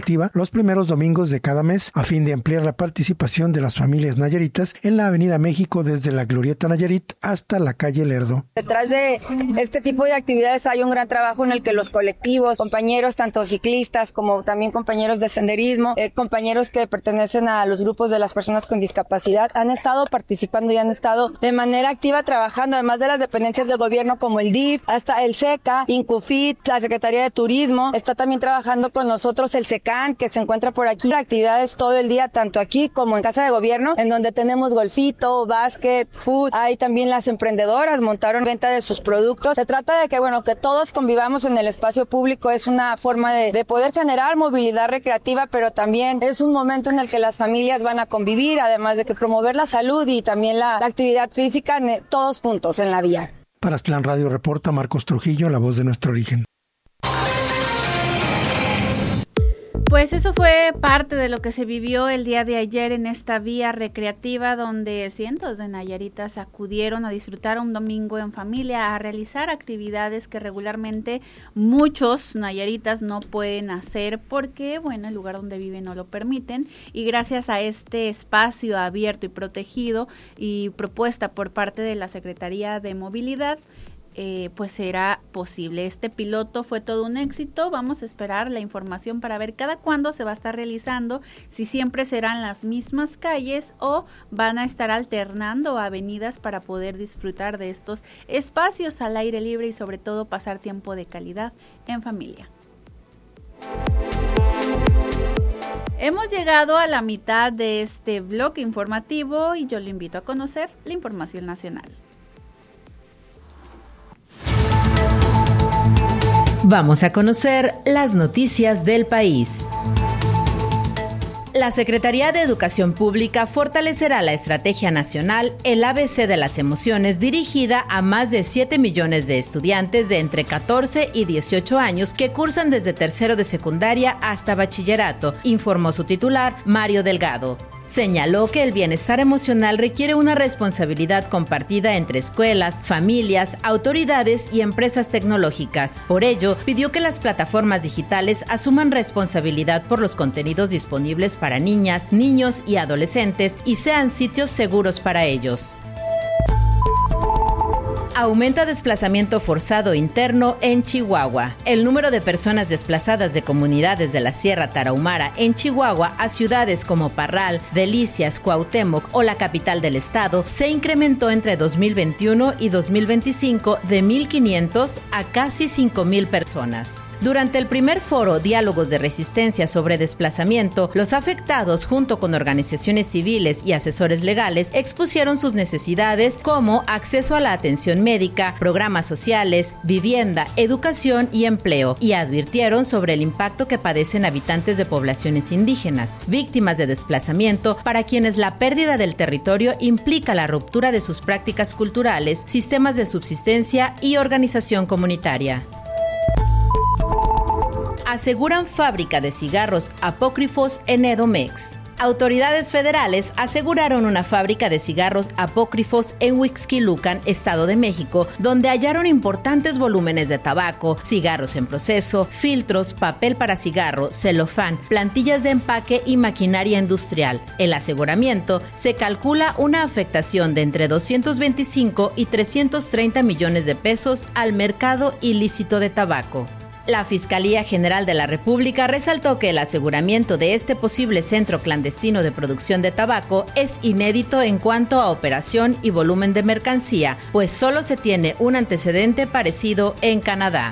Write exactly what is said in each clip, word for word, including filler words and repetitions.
recreativa los primeros domingos de cada mes, a fin de ampliar la participación de las familias nayaritas en la Avenida México desde la Glorieta Nayarit hasta la calle Lerdo. Detrás de este tipo de actividades hay un gran trabajo en el que los colectivos, compañeros tanto ciclistas como también compañeros de senderismo, eh, compañeros que pertenecen a los grupos de las personas con discapacidad, han estado participando y han estado de manera activa trabajando, además de las dependencias del gobierno como el D I F, hasta el SECA, Incufit, la Secretaría de Turismo, está también trabajando con nosotros el SECAN, que se encuentra por aquí, actividades todo el día, tanto aquí como en Casa de Gobierno, en donde tenemos golfito, básquet, food, hay también las emprendedoras, montaron venta de sus productos. Se trata de que, bueno, que todos convivamos en el espacio público, es una forma de, de poder generar movilidad recreativa, pero también es un momento en el que las familias van a convivir, además de que promover la salud y también la, la actividad física en todos puntos en la vía. Para Aztlán Radio reporta Marcos Trujillo, la voz de nuestro origen. Pues eso fue parte de lo que se vivió el día de ayer en esta vía recreativa, donde cientos de nayaritas acudieron a disfrutar un domingo en familia, a realizar actividades que regularmente muchos nayaritas no pueden hacer porque, bueno, el lugar donde viven no lo permiten, y gracias a este espacio abierto y protegido y propuesta por parte de la Secretaría de Movilidad, Eh, pues será posible. Este piloto fue todo un éxito. Vamos a esperar la información para ver cada cuándo se va a estar realizando, si siempre serán las mismas calles o van a estar alternando avenidas para poder disfrutar de estos espacios al aire libre y sobre todo pasar tiempo de calidad en familia. Hemos llegado a la mitad de este bloque informativo y yo le invito a conocer la información nacional. Vamos a conocer las noticias del país. La Secretaría de Educación Pública fortalecerá la Estrategia Nacional El A B C de las Emociones, dirigida a más de siete millones de estudiantes de entre catorce y dieciocho años que cursan desde tercero de secundaria hasta bachillerato, informó su titular, Mario Delgado. Señaló que el bienestar emocional requiere una responsabilidad compartida entre escuelas, familias, autoridades y empresas tecnológicas. Por ello, pidió que las plataformas digitales asuman responsabilidad por los contenidos disponibles para niñas, niños y adolescentes y sean sitios seguros para ellos. Aumenta desplazamiento forzado interno en Chihuahua. El número de personas desplazadas de comunidades de la Sierra Tarahumara en Chihuahua a ciudades como Parral, Delicias, Cuauhtémoc o la capital del estado se incrementó entre dos mil veintiuno y dos mil veinticinco de mil quinientos a casi cinco mil personas. Durante el primer foro Diálogos de Resistencia sobre Desplazamiento, los afectados, junto con organizaciones civiles y asesores legales, expusieron sus necesidades como acceso a la atención médica, programas sociales, vivienda, educación y empleo, y advirtieron sobre el impacto que padecen habitantes de poblaciones indígenas, víctimas de desplazamiento, para quienes la pérdida del territorio implica la ruptura de sus prácticas culturales, sistemas de subsistencia y organización comunitaria. Aseguran fábrica de cigarros apócrifos en Edomex. Autoridades federales aseguraron una fábrica de cigarros apócrifos en Huixquilucan, Estado de México, donde hallaron importantes volúmenes de tabaco, cigarros en proceso, filtros, papel para cigarro, celofán, plantillas de empaque y maquinaria industrial. El aseguramiento se calcula una afectación de entre doscientos veinticinco y trescientos treinta millones de pesos al mercado ilícito de tabaco. La Fiscalía General de la República resaltó que el aseguramiento de este posible centro clandestino de producción de tabaco es inédito en cuanto a operación y volumen de mercancía, pues solo se tiene un antecedente parecido en Canadá.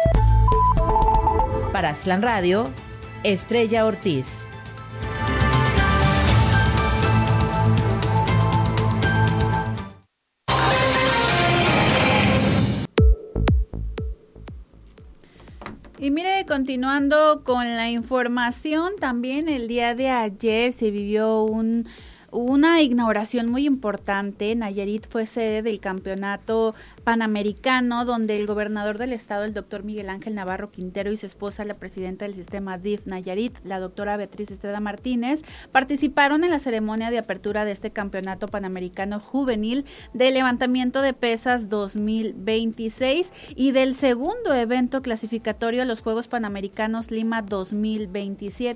Para Aztlán Radio, Estrella Ortiz. Y mire, continuando con la información, también el día de ayer se vivió un una inauguración muy importante. Nayarit fue sede del campeonato panamericano, donde el gobernador del estado, el doctor Miguel Ángel Navarro Quintero, y su esposa, la presidenta del sistema D I F Nayarit, la doctora Beatriz Estrada Martínez, participaron en la ceremonia de apertura de este campeonato panamericano juvenil de levantamiento de pesas dos mil veintiséis y del segundo evento clasificatorio a los Juegos Panamericanos Lima dos mil veintisiete.